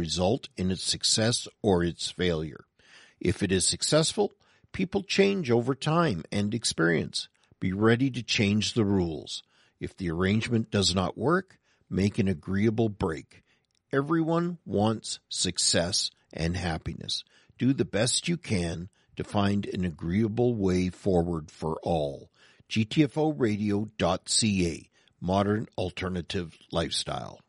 result in its success or its failure. If it is successful, people change over time and experience. Be ready to change the rules. If the arrangement does not work, make an agreeable break. Everyone wants success and happiness. Do the best you can to find an agreeable way forward for all. GTFOradio.ca, Modern Alternative Lifestyle.